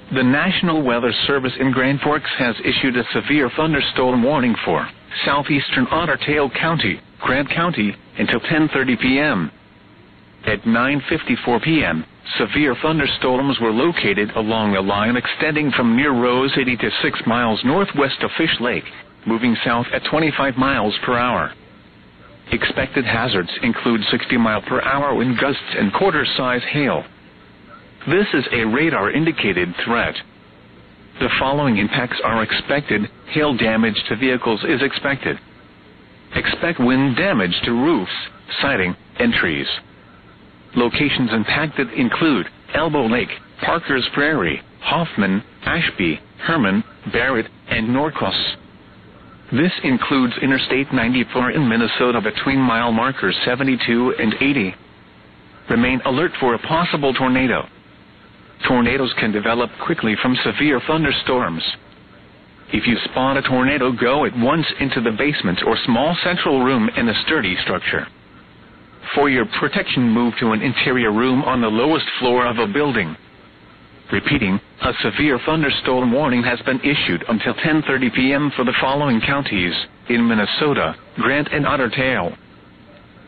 The National Weather Service in Grand Forks has issued a severe thunderstorm warning for southeastern Otter Tail County, Grant County, until 10:30 p.m. At 9:54 p.m., severe thunderstorms were located along a line extending from near Rose City to 6 miles northwest of Fish Lake, moving south at 25 miles per hour. Expected hazards include 60-mile-per-hour wind gusts and quarter-size hail. This is a radar-indicated threat. The following impacts are expected. Hail damage to vehicles is expected. Expect wind damage to roofs, siding, and trees. Locations impacted include Elbow Lake, Parker's Prairie, Hoffman, Ashby, Herman, Barrett, and Norcross. This includes Interstate 94 in Minnesota between mile markers 72 and 80. Remain alert for a possible tornado. Tornadoes can develop quickly from severe thunderstorms. If you spot a tornado, go at once into the basement or small central room in a sturdy structure. For your protection, move to an interior room on the lowest floor of a building. Repeating, a severe thunderstorm warning has been issued until 10:30 p.m. for the following counties in Minnesota: Grant and Otter Tail.